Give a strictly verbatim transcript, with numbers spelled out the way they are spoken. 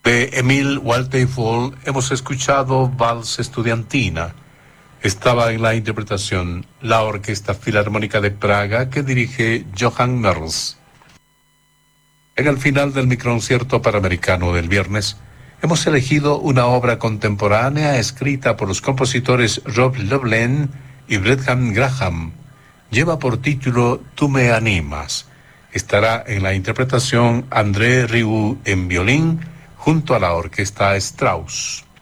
De Emil Walteifol hemos escuchado Vals Estudiantina. Estaba en la interpretación la Orquesta Filarmónica de Praga que dirige Johann Merls. En el final del microconcierto panamericano del viernes, hemos elegido una obra contemporánea escrita por los compositores Rob Lublin y Brendan Graham. Lleva por título Tú me animas. Estará en la interpretación André Rieu en violín junto a la Orquesta Strauss.